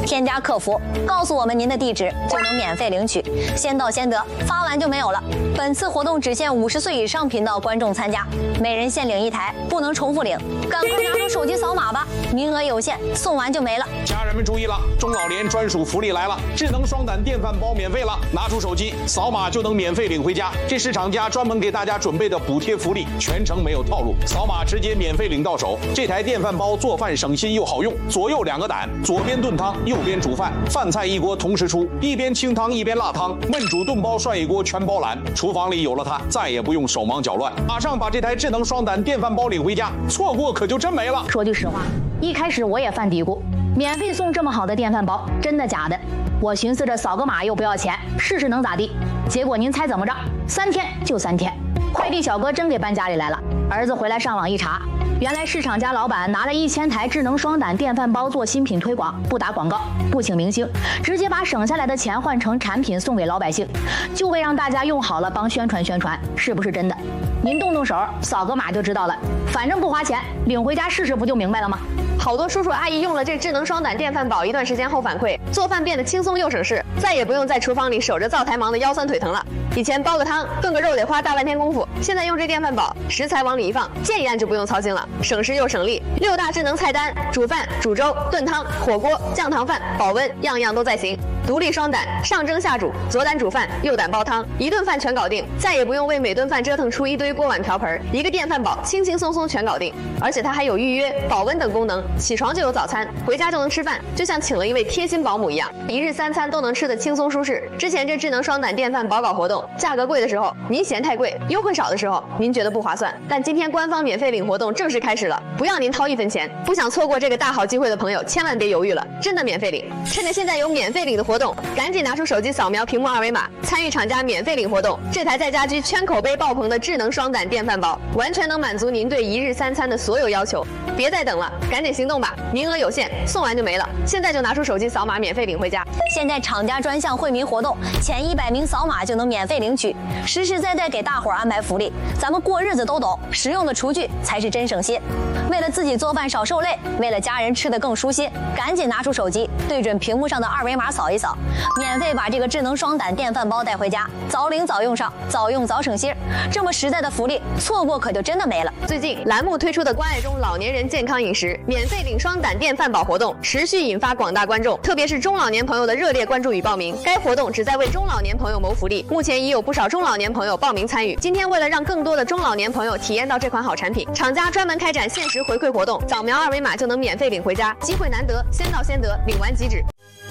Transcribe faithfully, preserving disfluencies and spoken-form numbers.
添加客服，告诉我们您的地址，就能免费领取，先到先得，发完就没有了。本次活动只限五十岁以上频道观众参加，每人限领一台，不能重复领。赶快拿出手机扫码吧，名额有限，送完就没了。 家人们注意了，中老年专属福利来了，智能双胆电饭煲免费了，拿出手机扫码就能免费领回家。这是厂家专门给大家准备的补贴福利，全程没有套路，扫码直接免费领到手。这台电饭煲做饭省心又好用，左右两个胆，左边炖汤，右边煮饭，饭菜一锅同时出，一边清汤一边辣汤，焖煮炖煲涮一锅全包揽。厨房里有了它，再也不用手忙脚乱，马上把这台智能双胆电饭煲领回家，错过可就真没了。 说句实话，一开始我也犯嘀咕，免费送这么好的电饭煲，真的假的？我寻思着扫个码又不要钱，试试能咋地？结果您猜怎么着？三天就三天，快递小哥真给搬家里来了。儿子回来上网一查，原来市场家老板拿了一千台智能双胆电饭煲做新品推广，不打广告，不请明星，直接把省下来的钱换成产品送给老百姓，就为让大家用好了帮宣传宣传，是不是真的？您动动手，扫个码就知道了，反正不花钱，领回家试试不就明白了吗？ 好多叔叔阿姨用了这智能双胆电饭煲一段时间后反馈，做饭变得轻松又省事，再也不用在厨房里守着灶台忙得腰酸腿疼了。以前煲个汤炖个肉得花大半天功夫，现在用这电饭煲，食材往里一放，键一按就不用操心了，省时又省力。六大智能菜单，煮饭、煮粥、炖汤、火锅、酱糖饭、保温，样样都在行。独立双胆，上蒸下煮，左胆煮饭，右胆煲汤，一顿饭全搞定，再也不用为每顿饭折腾出一堆锅碗瓢盆。一个电饭煲轻轻松松全搞定，而且它还有预约、保温等功能，起床就有早餐，回家就能吃饭，就像请了一位贴心保姆一样，一日三餐都能吃得轻松舒适。之前这智能双胆电饭煲搞活动，价格贵的时候您嫌太贵，优惠少的时候您觉得不划算，但今天官方免费领活动正式开始了，不要您掏一分钱。不想错过这个大好机会的朋友，千万别犹豫了，真的免费领！趁着现在有免费领的活动，赶紧拿出手机扫描屏幕二维码，参与厂家免费领活动。这台在家居圈口碑爆棚的智能双胆电饭煲，完全能满足您对一日三餐的所有要求。别再等了，赶紧行动吧！名额有限，送完就没了。现在就拿出手机扫码，免费领回家。 现在厂家专项惠民活动，前一百名扫码就能免费领取，实实在在给大伙儿安排福利。咱们过日子都懂，实用的厨具才是真省心。为了自己做饭少受累，为了家人吃得更舒心，赶紧拿出手机，对准屏幕上的二维码扫一扫，免费把这个智能双胆电饭煲带回家，早领早用上，早用早省心。这么实在的福利，错过可就真的没了。 最近栏目推出的关爱中老年人健康饮食免费领双胆电饭煲活动，持续引发广大观众，特别是中老年朋友的热烈关注与报名。该活动旨在为中老年朋友谋福利，目前已有不少中老年朋友报名参与。今天为了让更多的中老年朋友体验到这款好产品，厂家专门开展限时回馈活动，扫描二维码就能免费领回家，机会难得，先到先得，领完即止。